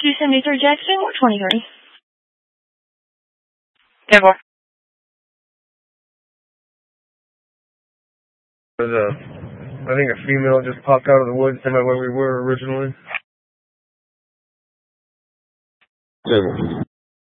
273 Jackson, 23. 10-4. I think a female just popped out of the woods somewhere where we were originally. 7.